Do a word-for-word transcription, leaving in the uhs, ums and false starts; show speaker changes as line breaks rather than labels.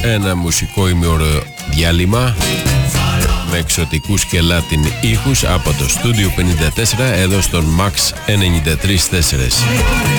ένα μουσικό ημιώρο διάλειμμα με εξωτικούς και Latin ήχους από το Studio πενήντα τέσσερα εδώ στον Max ενενήντα τρία τέσσερα.